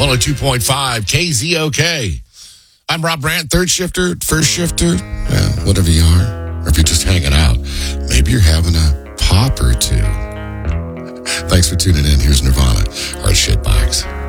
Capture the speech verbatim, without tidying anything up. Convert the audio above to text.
one oh two point five K Z O K. I'm Rob Brandt, third shifter, first shifter, yeah, whatever you are. Or if you're just hanging out, maybe you're having a pop or two. Thanks for tuning in. Here's Nirvana, Hard Shit Box.